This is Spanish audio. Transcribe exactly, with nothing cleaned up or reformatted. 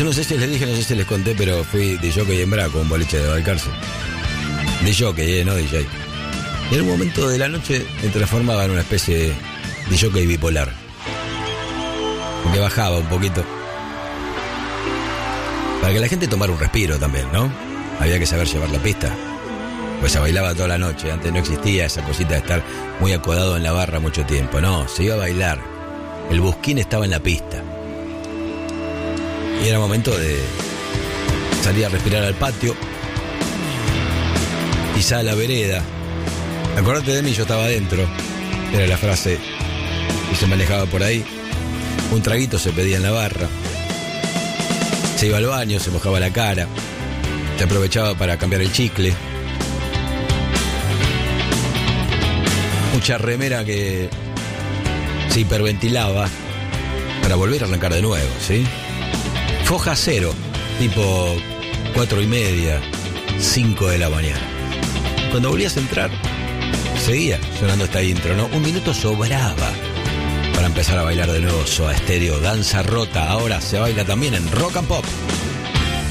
Yo no sé si les dije, no sé si les conté, pero fui de jockey en Braco, un boliche de Balcarce. De jockey, eh, no D J. Y en un momento de la noche me transformaba en una especie de jockey bipolar. Porque bajaba un poquito. Para que la gente tomara un respiro también, ¿no? Había que saber llevar la pista. Pues se bailaba toda la noche. Antes no existía esa cosita de estar muy acodado en la barra mucho tiempo. No, se iba a bailar. El busquín estaba en la pista. Y era momento de salir a respirar al patio. Quizá a la vereda. Acordate de mí, yo estaba adentro. Era la frase que se manejaba por ahí. Un traguito se pedía en la barra. Se iba al baño, se mojaba la cara. Se aprovechaba para cambiar el chicle. Mucha remera que se hiperventilaba para volver a arrancar de nuevo, ¿sí? Foja cero, tipo cuatro y media, cinco de la mañana. Cuando volvías a entrar, seguía sonando esta intro, ¿no? Un minuto sobraba para empezar a bailar de nuevo Soda Stereo, Danza Rota. Ahora se baila también en Rock and Pop.